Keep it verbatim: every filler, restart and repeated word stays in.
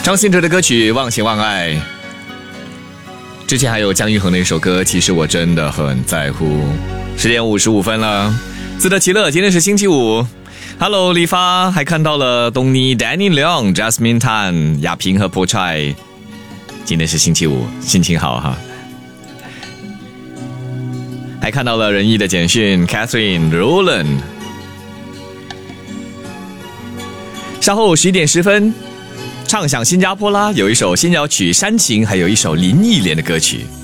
张信哲的歌曲《忘情忘爱》，之前还有姜育恒的一首歌，其实我真的很在乎。十点五十五分了，自得其乐。今天是星期五 ，Hello 李发，还看到了东尼、Danny Leong、Jasmine Tan、亚平和 Po Chai。今天是星期五，心情好哈。还看到了仁义的简讯 ，Catherine、Roland。稍后十一点十分。唱响新加坡啦，有一首新谣曲《煽情》，还有一首林忆莲的歌曲。